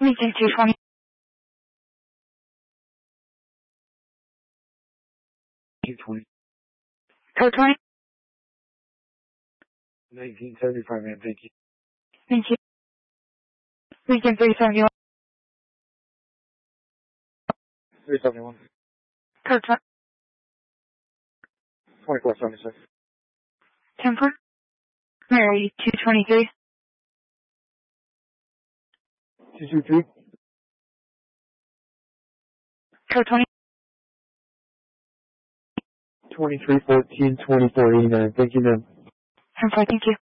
Lincoln 220. Code 20. 1975, ma'am. Thank you. Thank you. Lincoln 371. 371. Code 20. 2476. Temper. Mary 223. 223. Code 20. 2314 2489. Thank you, ma'am. I'm fine, thank you.